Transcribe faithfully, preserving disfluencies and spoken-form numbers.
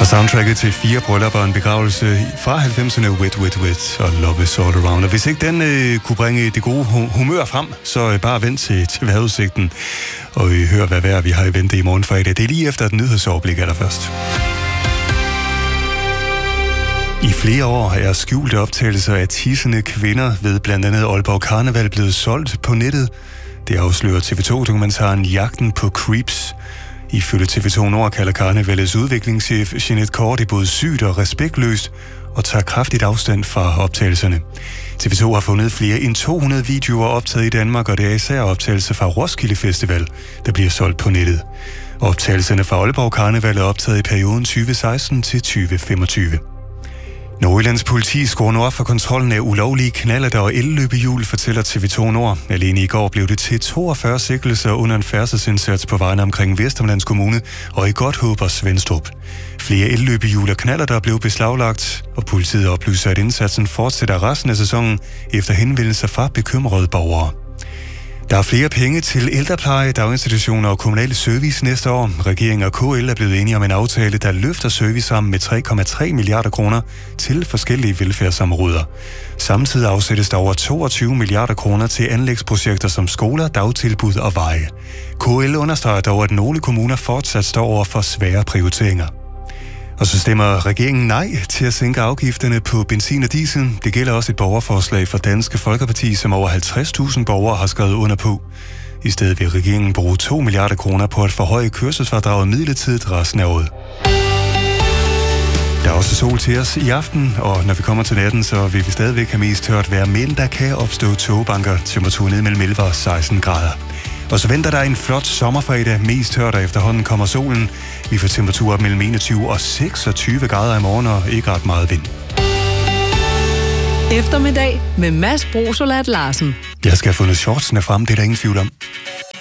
Fra soundtracket til fire bryllupper og en begravelse fra halvfemserne, Wet, Wet, Wet og Love is All Around. Og hvis ikke den øh, kunne bringe det gode humør frem, så øh, bare vent til, til vejrudsigten og øh, hør, hvad vejr vi har i vente i morgen fredag. Det er lige efter et nyhedsoverblik allerførst. I flere år er skjulte optagelser af tissende kvinder ved blandt andet Aalborg Karneval blevet solgt på nettet. Det afslører T V to-dokumentaren Jagten på Creeps. Ifølge T V to Nord kalder Karnevalets udviklingschef Jeanette Kort det både sygt og respektløst og tager kraftigt afstand fra optagelserne. T V to har fundet flere end to hundrede videoer optaget i Danmark, og det er især optagelser fra Roskilde Festival, der bliver solgt på nettet. Optagelserne fra Aalborg Karneval er optaget i perioden tyve seksten til tyve femogtyve. Nordjyllands politi skruer nu op for kontrollen af ulovlige knallerter og elløbehjul, fortæller T V to Nord. Alene i går blev det til toogfyrre sigtelser under en færdselsindsats på vejen omkring Vesthimmerlands Kommune og i Godthåb og Svenstrup. Flere elløbehjul og knallerter blev beslaglagt, og politiet oplyser, at indsatsen fortsætter resten af sæsonen efter henvendelser fra bekymrede borgere. Der er flere penge til ældrepleje, daginstitutioner og kommunale service næste år. Regeringen og K L er blevet enige om en aftale, der løfter servicerammen med tre komma tre milliarder kroner til forskellige velfærdsområder. Samtidig afsættes der over toogtyve milliarder kroner til anlægsprojekter som skoler, dagtilbud og veje. K L understreger dog, at nogle kommuner fortsat står over for svære prioriteringer. Og så stemmer regeringen nej til at sænke afgifterne på benzin og diesel. Det gælder også et borgerforslag fra Danske Folkeparti, som over halvtreds tusind borgere har skrevet under på. I stedet vil regeringen bruge to milliarder kroner på at forhøje kørselsfradraget midlertidigt resten af året. Der er også sol til os i aften, og når vi kommer til natten, så vil vi stadigvæk have mest tørt vejr, men der kan opstå tågebanker. Temperaturen ned mellem elleve og seksten grader. Og så venter der en flot sommerfredag, mest tørt, og efterhånden kommer solen. Vi får temperaturer mellem enogtyve og seksogtyve grader i morgen, og ikke ret meget vind. Eftermiddag med Mads Brosolat Larsen. Jeg skal have fundet shortsene frem, det er der ingen tvivl om.